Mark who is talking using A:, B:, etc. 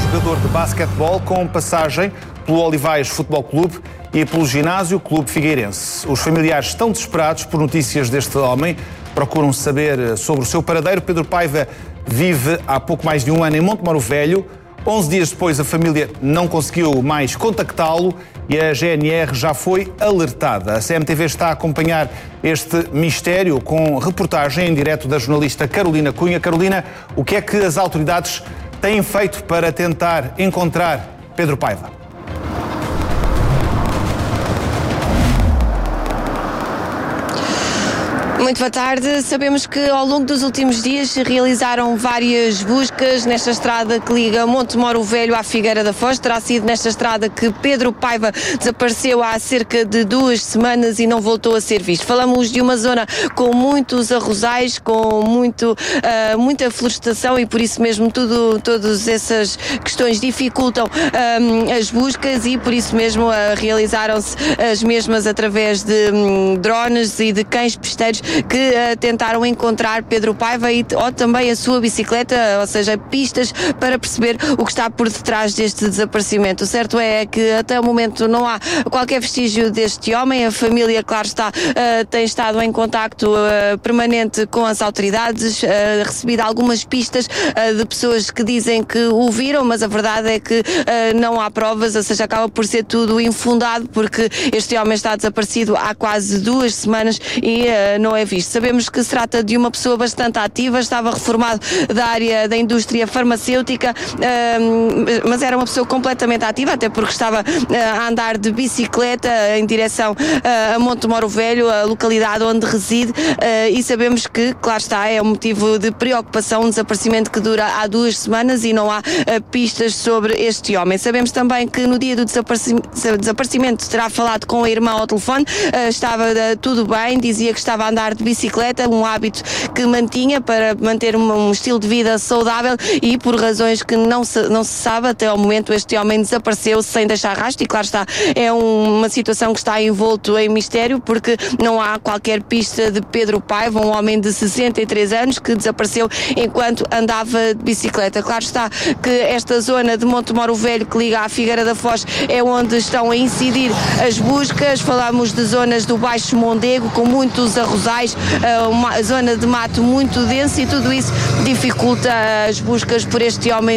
A: jogador de basquetebol com passagem pelo Olivais Futebol Clube e pelo Ginásio Clube Figueirense. Os familiares estão desesperados por notícias deste homem, procuram saber sobre o seu paradeiro. Pedro Paiva vive há pouco mais de um ano em Montemoro Velho. 11 dias depois, a família não conseguiu mais contactá-lo e a GNR já foi alertada. A CMTV está a acompanhar este mistério com reportagem em direto da jornalista Carolina Cunha. Carolina, o que é que as autoridades têm feito para tentar encontrar Pedro Paiva?
B: Muito boa tarde. Sabemos que ao longo dos últimos dias se realizaram várias buscas nesta estrada que liga Montemoro Velho à Figueira da Foz. Terá sido nesta estrada que Pedro Paiva desapareceu há cerca de 2 semanas e não voltou a ser visto. Falamos de uma zona com muitos arrozais, com muita florestação e por isso mesmo todas essas questões dificultam as buscas e por isso mesmo realizaram-se as mesmas através de drones e de cães pisteiros que tentaram encontrar Pedro Paiva ou também a sua bicicleta, ou seja, pistas para perceber o que está por detrás deste desaparecimento. O certo é que até o momento não há qualquer vestígio deste homem. A família, claro está, tem estado em contacto permanente com as autoridades, recebido algumas pistas de pessoas que dizem que o viram, mas a verdade é que não há provas, ou seja, acaba por ser tudo infundado porque este homem está desaparecido há quase 2 semanas e não é visto. Sabemos que se trata de uma pessoa bastante ativa, estava reformado da área da indústria farmacêutica, mas era uma pessoa completamente ativa, até porque estava a andar de bicicleta em direção a Montemoro Velho, a localidade onde reside, e sabemos que, claro está, é um motivo de preocupação, um desaparecimento que dura há 2 semanas e não há pistas sobre este homem. Sabemos também que no dia do desaparecimento terá falado com a irmã ao telefone, estava tudo bem, dizia que estava a andar de bicicleta, um hábito que mantinha para manter um estilo de vida saudável e por razões que não se sabe até ao momento este homem desapareceu sem deixar rastro e claro está, é uma situação que está envolto em mistério porque não há qualquer pista de Pedro Paiva, um homem de 63 anos que desapareceu enquanto andava de bicicleta. Claro está que esta zona de Montemoro Velho que liga à Figueira da Foz é onde estão a incidir as buscas. Falamos de zonas do Baixo Mondego com muitos arrozais, uma zona de mato muito densa e tudo isso dificulta as buscas por este homem